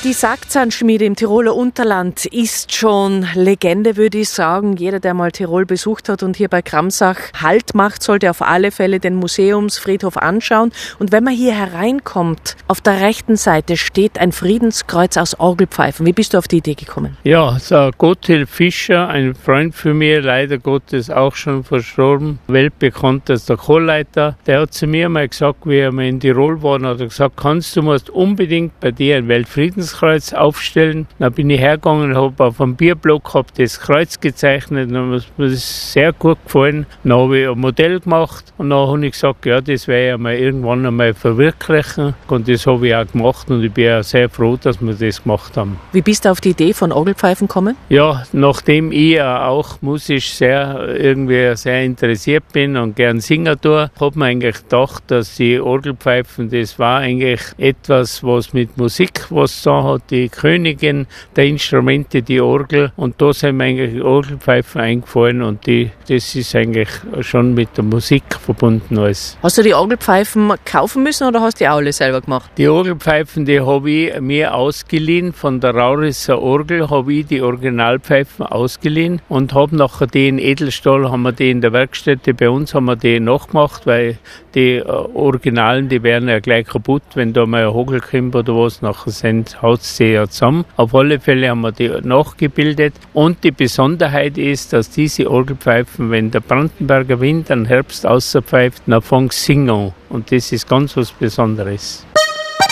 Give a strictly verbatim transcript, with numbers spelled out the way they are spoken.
Die Sackzahnschmiede im Tiroler Unterland ist schon Legende, würde ich sagen. Jeder, der mal Tirol besucht hat und hier bei Gramsach Halt macht, sollte auf alle Fälle den Museumsfriedhof anschauen. Und wenn man hier hereinkommt, auf der rechten Seite steht ein Friedenskreuz aus Orgelpfeifen. Wie bist du auf die Idee gekommen? Ja, der Gotthilf Fischer, ein Freund von mir, leider Gottes auch schon verstorben, weltbekannt als der Chorleiter, der hat zu mir mal gesagt, wie er mal in Tirol war, hat er gesagt, kannst du musst unbedingt bei dir ein Weltfriedenskreuz aufstellen. Dann bin ich hergegangen und habe auf einem Bierblock hab das Kreuz gezeichnet und mir ist sehr gut gefallen. Dann habe ich ein Modell gemacht und dann habe ich gesagt, ja, das werde ich einmal irgendwann einmal verwirklichen. Und das habe ich auch gemacht und ich bin auch sehr froh, dass wir das gemacht haben. Wie bist du auf die Idee von Orgelpfeifen gekommen? Ja, nachdem ich auch musisch sehr irgendwie sehr interessiert bin und gern singen tue, habe mir eigentlich gedacht, dass die Orgelpfeifen, das war eigentlich etwas, was mit Musik was da hat, die Königin der Instrumente, die Orgel, und da sind mir eigentlich Orgelpfeifen eingefallen und die, das ist eigentlich schon mit der Musik verbunden alles. Hast du die Orgelpfeifen kaufen müssen oder hast du die auch alle selber gemacht? Die Orgelpfeifen, die habe ich mir ausgeliehen, von der Raurisser Orgel habe ich die Originalpfeifen ausgeliehen und habe nachher die in Edelstahl, haben wir die in der Werkstätte bei uns, haben wir die nachgemacht, weil die äh, Originalen, die werden ja gleich kaputt, wenn da mal ein Hagel kommt oder was, nachher sind, haut es sie ja zusammen. Auf alle Fälle haben wir die nachgebildet und die Besonderheit ist, dass diese Orgelpfeifen, wenn der Brandenberger Wind am Herbst außerpfeift, dann fangen sie singen und das ist ganz was Besonderes.